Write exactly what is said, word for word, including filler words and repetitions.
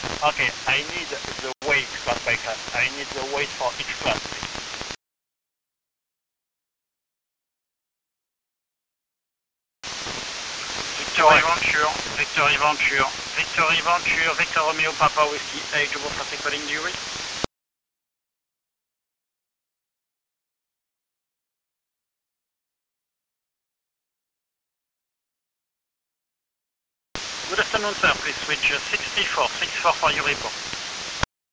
Okay, I need the weight class by class. I need the weight for each class, please. Victory Venture, Victory Venture, Victory Venture, Victor Romeo, Papa Whiskey, eligible for sequencing duty. Good afternoon, sir. Please switch uh, sixty-four, sixty-four for your report.